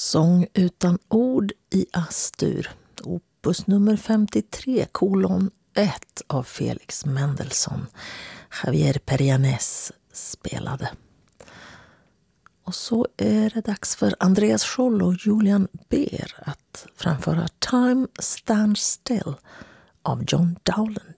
Sång utan ord i Astur, opus nummer 53:1 av Felix Mendelssohn. Javier Perianes spelade. Och så är det dags för Andreas Scholl och Julian Beer att framföra Time Stands Still av John Dowland.